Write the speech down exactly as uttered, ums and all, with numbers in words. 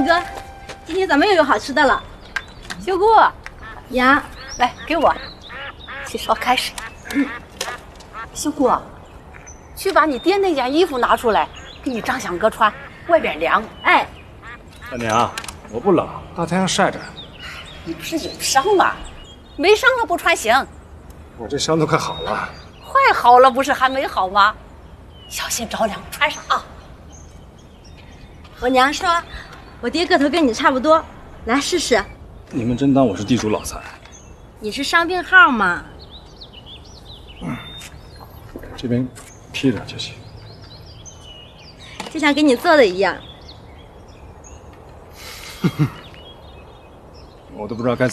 哥，今天咱们又有好吃的了。 秀姑呀， 来给我去烧开水。嗯，秀姑，去把你爹那件衣服拿出来，给你张响哥穿，外边凉。 哎， 大娘，我不冷，大太阳晒着。 你不是有伤吗？没伤了不穿行。 我这伤都快好了。 快好了不是还没好吗？小心着凉，穿上啊。 我娘说，我爹个头跟你差不多，来试试。 你们真当我是地主老财？ 你是伤病号吗？ 嗯，这边披着就行。 就像给你做的一样。 我都不知道该怎么。